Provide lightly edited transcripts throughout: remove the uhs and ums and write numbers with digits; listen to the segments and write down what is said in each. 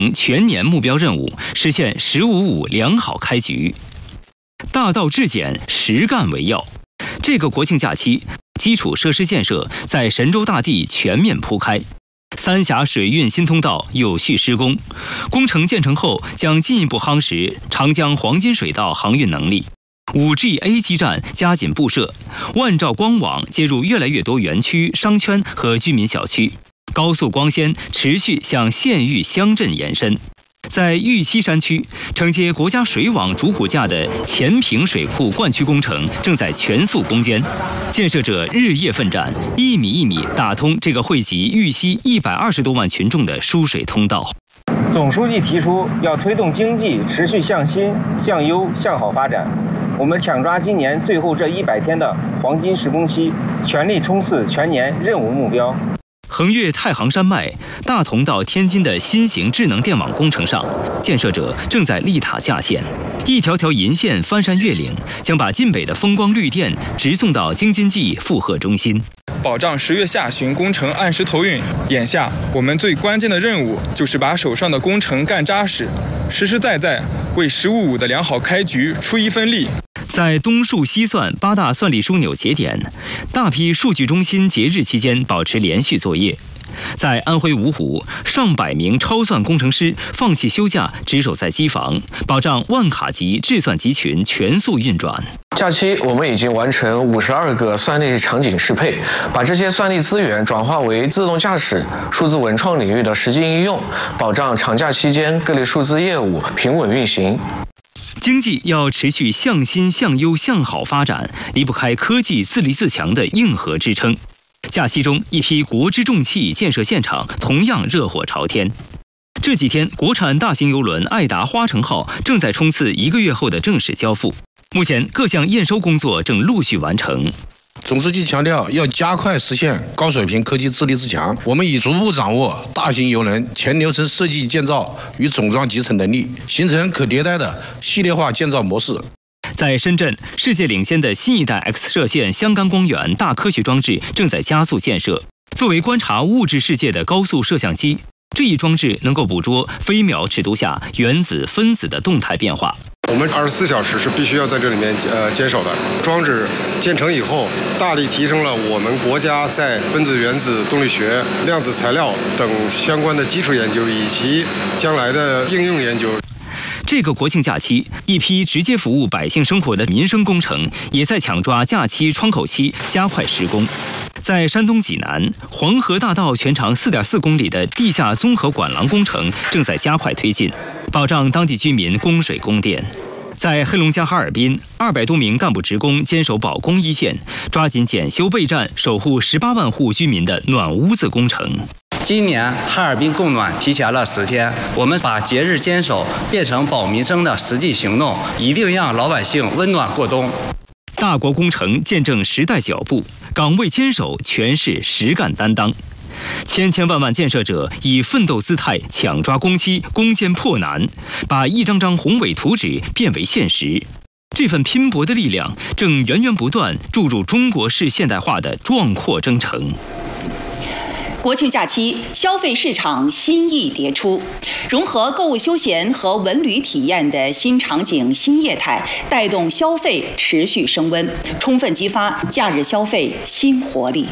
全年目标任务，实现“15+5”良好开局。大道至简，实干为要。这个国庆假期，基础设施建设在神州大地全面铺开。三峡水运新通道有序施工，工程建成后将进一步夯实长江黄金水道航运能力。5G-A 基站加紧布设，万兆光网接入越来越多园区、商圈和居民小区，高速光纤持续向县域乡镇延伸。在玉溪山区，承接国家水网主骨架的前坪水库灌区工程正在全速攻坚，建设者日夜奋战，一米一米打通这个惠及玉溪120多万群众的输水通道。 总书记提出要推动经济持续向新、向优、向好发展，我们抢抓今年最后这100天的黄金施工期，全力冲刺全年任务目标。 横越太行山脉，大同到天津的新型智能电网工程上，建设者正在立塔架线，一条条银线翻山越岭，将把晋北的风光绿电直送到京津冀负荷中心， 保障10月下旬工程按时投运。眼下我们最关键的任务就是把手上的工程干扎实，实实在在为“15+5”的良好开局出一份力。 在东数西算8大算力枢纽节点，大批数据中心节日期间保持连续作业。在安徽芜湖，上百名超算工程师放弃休假，值守在机房，保障万卡级智算集群全速运转。 假期我们已经完成52个算力场景适配，把这些算力资源转化为自动驾驶、数字文创领域的实际应用，保障长假期间各类数字业务平稳运行。 经济要持续向新、向优、向好发展，离不开科技自立自强的硬核支撑。假期中，一批国之重器建设现场同样热火朝天。这几天，国产大型邮轮爱达花城号正在冲刺1个月后的正式交付。目前，各项验收工作正陆续完成。 总书记强调，要加快实现高水平科技自立自强。我们已逐步掌握大型邮轮全流程设计建造与总装集成能力，形成可迭代的系列化建造模式。 在深圳，世界领先的新一代 X 射线相干光源大科学装置正在加速建设。作为观察物质世界的高速摄像机，这一装置能够捕捉飞秒尺度下原子、分子的动态变化。 我们24小时是必须要在这里面坚守的。装置建成以后，大力提升了我们国家在分子原子动力学、量子材料等相关的基础研究以及将来的应用研究。 这个国庆假期，一批直接服务百姓生活的民生工程也在抢抓假期窗口期，加快施工。在山东济南，黄河大道全长4.4公里的地下综合管廊工程正在加快推进，保障当地居民供水供电。在黑龙江哈尔滨，200多名干部职工坚守保供一线，抓紧检修备战，守护18万户居民的暖屋子工程。 今年哈尔滨供暖提前了10天，我们把节日坚守变成保民生的实际行动，一定让老百姓温暖过冬。 大国工程见证时代脚步，岗位坚守全是实干担当。千千万万建设者以奋斗姿态抢抓工期，攻坚破难，把一张张宏伟图纸变为现实。这份拼搏的力量正源源不断注入中国式现代化的壮阔征程。 国庆假期，消费市场新意迭出，融合购物休闲和文旅体验的新场景、新业态，带动消费持续升温，充分激发假日消费新活力。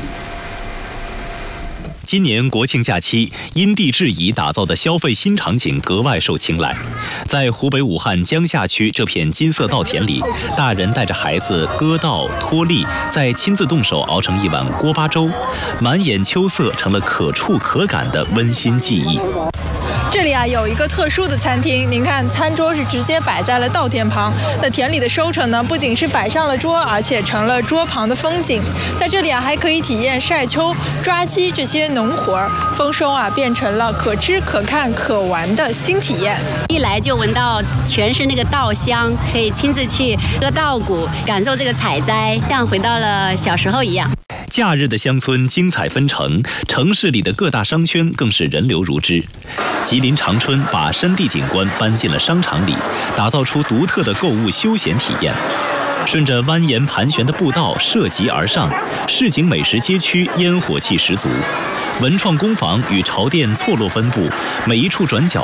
今年国庆假期，因地制宜打造的消费新场景格外受青睐。在湖北武汉江夏区这片金色稻田里，大人带着孩子割稻、脱粒，再亲自动手熬成一碗锅巴粥，满眼秋色成了可触可感的温馨记忆。 这里有一个特殊的餐厅，您看，餐桌是直接摆在了稻田旁。那田里的收成呢，不仅是摆上了桌，而且成了桌旁的风景。在这里还可以体验晒秋、抓鸡这些农活儿，丰收变成了可吃可看可玩的新体验。 一来就闻到全是那个稻香，可以亲自去割稻谷，感受这个采摘，像回到了小时候一样。 假日的乡村精彩纷呈，城市里的各大商圈更是人流如织。吉林长春把山地景观搬进了商场里，打造出独特的购物休闲体验。顺着蜿蜒盘旋的步道涉级而上，市井美食街区烟火气十足。文创工坊与潮店错落分布，每一处转角